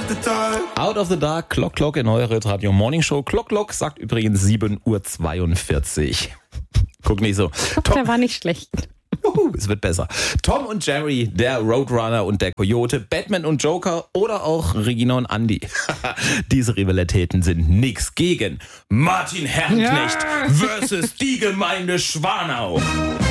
Out of the Dark, Clock Clock in eurer Radio Morning Show. Clock Clock sagt übrigens 7:42 Uhr. Guck nicht so. Der war nicht schlecht. Es wird besser. Tom und Jerry, der Roadrunner und der Coyote, Batman und Joker oder auch Regina und Andy. Diese Rivalitäten sind nix gegen Martin Herrenknecht versus die Gemeinde Schwanau.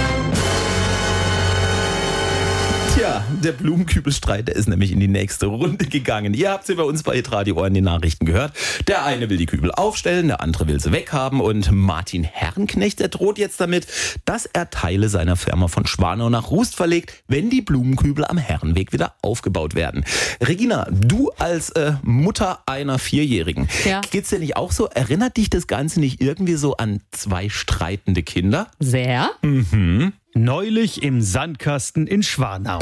Tja, der Blumenkübelstreit, der ist nämlich in die nächste Runde gegangen. Ihr habt sie bei uns bei Hitradio Ohr in den Nachrichten gehört. Der eine will die Kübel aufstellen, der andere will sie weghaben und Martin Herrenknecht, der droht jetzt damit, dass er Teile seiner Firma von Schwanau nach Rust verlegt, wenn die Blumenkübel am Herrenweg wieder aufgebaut werden. Regina, du als Mutter einer Vierjährigen, geht's dir nicht auch so? Erinnert dich das Ganze nicht irgendwie so an zwei streitende Kinder? Sehr. Neulich im Sandkasten in Schwanau.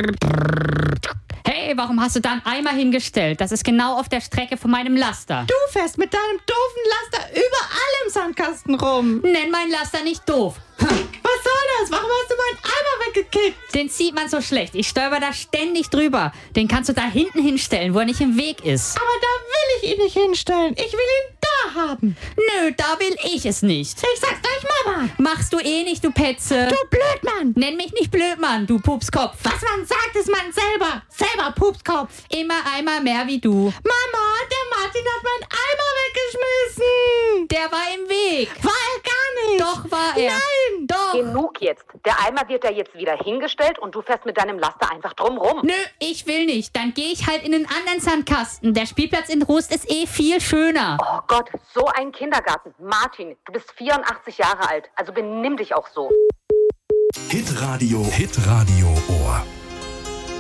Hey, warum hast du da einen Eimer hingestellt? Das ist genau auf der Strecke von meinem Laster. Du fährst mit deinem doofen Laster überall im Sandkasten rum. Nenn meinen Laster nicht doof. Was soll das? Warum hast du meinen Eimer weggekickt? Den sieht man so schlecht. Ich stolper da ständig drüber. Den kannst du da hinten hinstellen, wo er nicht im Weg ist. Aber da will ich ihn nicht hinstellen. Ich will ihn da haben. Nö, da will ich es nicht. Ich sag's gleich Mama. Machst du eh nicht, du Petze. Du Blödmann. Nenn mich nicht Blödmann, du Pupskopf. Was man sagt, ist man selber. Selber Pupskopf. Immer einmal mehr wie du. Mama, der Martin hat meinen Eimer weggeschmissen. Der war im Weg. War er gar nicht. Doch war er. Nein. Doch. Genug jetzt. Der Eimer wird da jetzt wieder hingestellt und du fährst mit deinem Laster einfach drum rum. Nö, ich will nicht. Dann gehe ich halt in einen anderen Sandkasten. Der Spielplatz in Rust ist eh viel schöner. Oh Gott, so ein Kindergarten. Martin, du bist 84 Jahre alt, also benimm dich auch so. Hitradio Ohr.